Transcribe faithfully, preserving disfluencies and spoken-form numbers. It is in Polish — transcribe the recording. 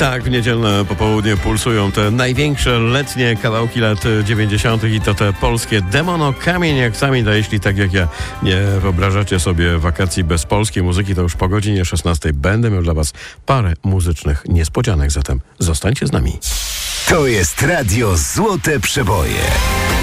Tak, w niedzielne popołudnie pulsują te największe letnie kawałki lat dziewięćdziesiątych i to te polskie Demono, Kamień jak Samień. A jeśli tak jak ja nie wyobrażacie sobie wakacji bez polskiej muzyki, to już po godzinie szesnastej będę miał dla was parę muzycznych niespodzianek, zatem zostańcie z nami. To jest Radio Złote Przeboje.